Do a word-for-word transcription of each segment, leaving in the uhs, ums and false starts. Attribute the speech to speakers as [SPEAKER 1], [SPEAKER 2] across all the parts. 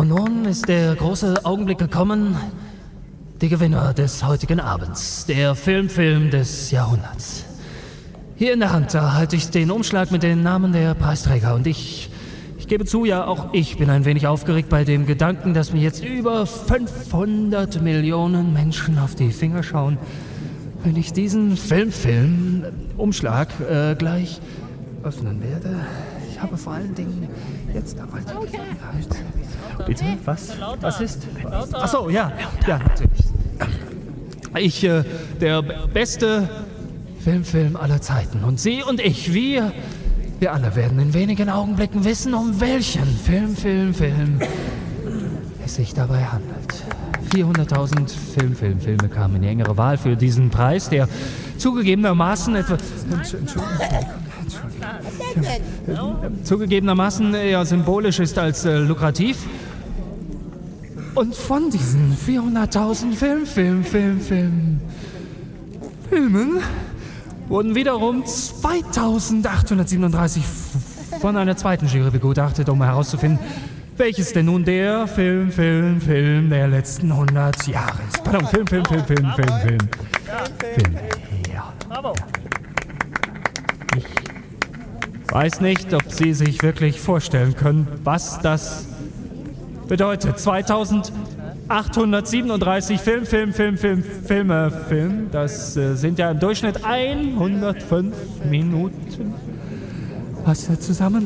[SPEAKER 1] Und nun ist der große Augenblick gekommen. Die Gewinner des heutigen Abends. Der Filmfilm des Jahrhunderts. Hier in der Hand, da halte ich den Umschlag mit den Namen der Preisträger. Und ich, ich gebe zu, ja, auch ich bin ein wenig aufgeregt bei dem Gedanken, dass mir jetzt über fünfhundert Millionen Menschen auf die Finger schauen, wenn ich diesen Filmfilm-Umschlag äh, gleich öffnen werde. Ich habe vor allen Dingen jetzt dabei die Gelegenheit. Bitte? Was? Was ist? Ach so, ja. Ja, natürlich. Ich, äh, der beste Filmfilm aller Zeiten. Und Sie und ich, wir, wir alle werden in wenigen Augenblicken wissen, um welchen Film, Film, Film es sich dabei handelt. vierhunderttausend Film, Film, Filme kamen in die engere Wahl für diesen Preis, der zugegebenermaßen etwas... Entschuldigung. Ja, zugegebenermaßen eher symbolisch ist als äh, lukrativ. Und von diesen vierhunderttausend Film, Film, Film, Film, Filmen wurden wiederum zweitausendachthundertsiebenunddreißig von einer zweiten Jury begutachtet, um herauszufinden, welches denn nun der Film, Film, Film der letzten hundert Jahre ist. Pardon, Film, Film, Film, Film, Film, Film, Film. Ja. Ich weiß nicht, ob Sie sich wirklich vorstellen können, was das bedeutet. zweitausendachthundertsiebenunddreißig Film, Film, Film, Film, Filme, Film. Das äh, sind ja im Durchschnitt hundertfünf Minuten. Was ja zusammen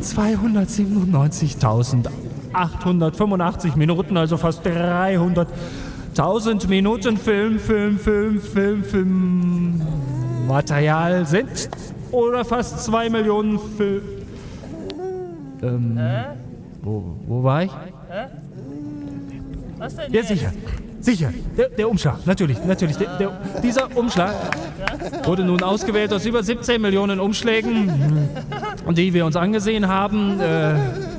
[SPEAKER 1] zweihundertsiebenundneunzigtausendachthundertfünfundachtzig Minuten, also fast dreihunderttausend Minuten Film, Film, Film, Film, Film, Material sind. Oder fast zwei Millionen Film... Ähm, äh? wo, wo war ich?
[SPEAKER 2] Hä? Was denn
[SPEAKER 1] Ja,
[SPEAKER 2] jetzt?
[SPEAKER 1] sicher. Sicher. Der, der Umschlag. Natürlich, natürlich. Der, der, dieser Umschlag wurde nun ausgewählt aus über siebzehn Millionen Umschlägen, die wir uns angesehen haben. Äh,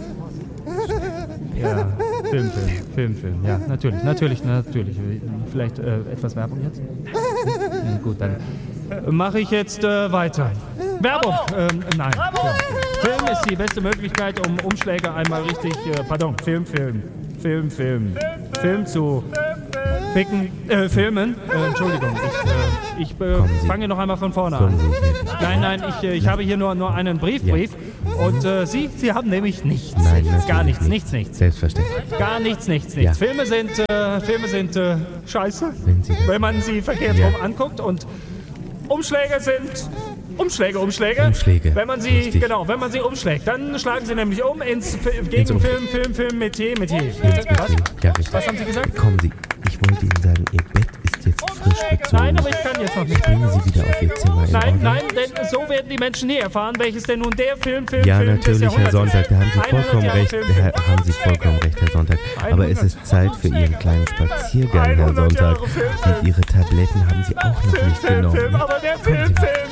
[SPEAKER 1] ja, Film, Film, Film, Film. Ja, natürlich, natürlich, natürlich. Vielleicht äh, etwas Werbung jetzt? Ja, gut, dann mache ich jetzt äh, weiter. Werbung! Ähm, nein. Ja. Film ist die beste Möglichkeit, um Umschläge einmal richtig... Äh, pardon, Film, Film. Film, Film. Film zu ficken, äh, filmen. Äh, Entschuldigung, ich, äh, ich äh, fange noch einmal von vorne an. Nein, nein, ich, äh, ich habe hier nur, nur einen Brief, Brief. Und äh, Sie, Sie haben nämlich nichts.
[SPEAKER 3] Nein,
[SPEAKER 1] gar nichts,
[SPEAKER 3] nicht.
[SPEAKER 1] nichts, nichts.
[SPEAKER 3] Selbstverständlich.
[SPEAKER 1] Gar nichts, nichts, nichts.
[SPEAKER 3] Ja.
[SPEAKER 1] Filme sind, äh, Filme sind äh, scheiße,
[SPEAKER 3] Wenn Sie-
[SPEAKER 1] wenn man sie verkehrt
[SPEAKER 3] Ja.
[SPEAKER 1] rum anguckt. Und Umschläge sind Umschläge, Umschläge.
[SPEAKER 3] Umschläge,
[SPEAKER 1] Wenn man sie,
[SPEAKER 3] richtig.
[SPEAKER 1] genau, wenn man sie umschlägt, dann schlagen sie nämlich um ins Fi- gegen
[SPEAKER 3] Um-
[SPEAKER 1] Film, Film, Film, Metier, Metier.
[SPEAKER 3] Ins
[SPEAKER 1] Was?
[SPEAKER 3] Metier. Ja, richtig.
[SPEAKER 1] Was haben Sie gesagt?
[SPEAKER 3] Kommen Sie, ich wollte Ihnen sagen, Ihr Bett ist jetzt frisch bezogen.
[SPEAKER 1] Nein, aber ich kann jetzt noch nicht.
[SPEAKER 3] Bringen Sie wieder auf Ihr Zimmer in
[SPEAKER 1] Nein,
[SPEAKER 3] Ordnung.
[SPEAKER 1] nein, denn so werden die Menschen nie erfahren, welches denn nun der Film, Film,
[SPEAKER 3] Ja,
[SPEAKER 1] Film des
[SPEAKER 3] natürlich, Herr
[SPEAKER 1] Jahrhunderts
[SPEAKER 3] Sonntag,
[SPEAKER 1] ist.
[SPEAKER 3] da haben Sie
[SPEAKER 1] hundert
[SPEAKER 3] vollkommen
[SPEAKER 1] Jahre
[SPEAKER 3] recht,
[SPEAKER 1] Film,
[SPEAKER 3] Herr,
[SPEAKER 1] Film,
[SPEAKER 3] haben Sie vollkommen recht, Herr Sonntag. Aber es ist Zeit für Ihren kleinen Spaziergang, Herr
[SPEAKER 1] hundert
[SPEAKER 3] Sonntag.
[SPEAKER 1] Jahre Film,
[SPEAKER 3] Und Ihre Tabletten haben Sie auch noch
[SPEAKER 1] Film,
[SPEAKER 3] nicht
[SPEAKER 1] Film,
[SPEAKER 3] genommen.
[SPEAKER 1] Film, aber der Film,
[SPEAKER 3] Kommen Sie mal.
[SPEAKER 1] Film,